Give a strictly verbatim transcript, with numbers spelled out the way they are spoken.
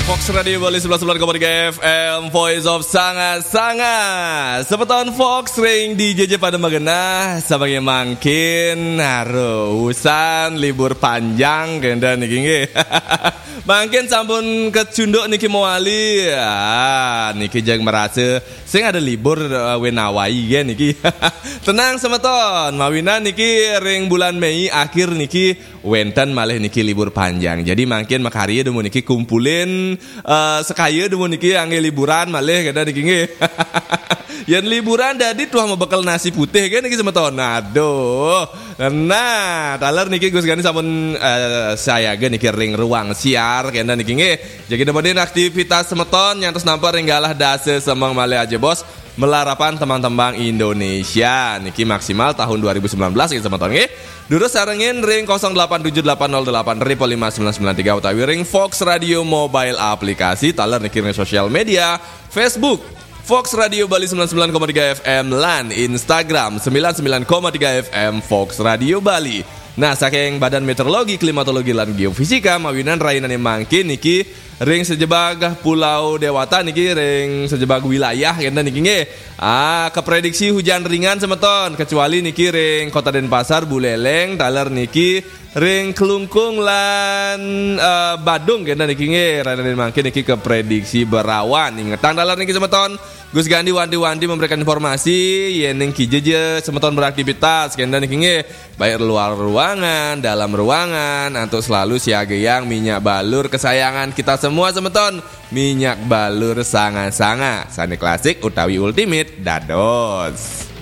Fox Radio Bali sebelas sembilan koma tiga F M Voice of sangat-sangat sepeton Fox ring di J J pada magena sampai mangkin harusan libur panjang kenda niki nggih. Mangkin sampun kecunduk niki mowali ah niki jeng merasa sing ada libur uh, wenawai ya niki. Tenang semeton mawina niki ring bulan Mei akhir niki wenten malih niki libur panjang. Jadi mangkin makari demu niki kumpulin uh, sekaya demu niki angge liburan malih kada niki nggih. Yen liburan dadi tuah mau bekal nasi putih kan niki semeton. Aduh. Nah, taler niki Gus Gani sampun uh, saya ge niki ring ruang siar kena niki nggih. Jadi demoden aktivitas semeton nyantos nampa ring galah dase semang malih aja bos. Melarapan teman-teman Indonesia niki maksimal tahun dua ribu sembilan belas gitu semeton nggih. Durus sarengin ring nol delapan tujuh delapan nol delapan lima sembilan sembilan tiga utawi ring Fox Radio Mobile aplikasi taler niki ring sosial media Facebook Fox Radio Bali sembilan puluh sembilan koma tiga F M lan Instagram sembilan puluh sembilan koma tiga F M Fox Radio Bali. Nah, saking Badan Meteorologi, Klimatologi lan Geofisika mawinan rainan mangkin niki ring sejebag Pulau Dewata niki ring sejebag wilayah kena niki nggih. Ah, keprediksi hujan ringan semeton kecuali niki ring Kota Denpasar, Buleleng, taler niki ring Kelungkung lan uh, Badung kena niki nggih. Rainan mangkin niki keprediksi berawan. Ingetan taler niki semeton Gus Gandi wanti-wanti memberikan informasi yen ki jeje semeton beraktivitas kena niki nggih baik luar ruangan, dalam ruangan untuk selalu siageang minyak balur kesayangan kita semua semeton. Minyak balur sangat-sangat sani klasik utawi ultimate dados.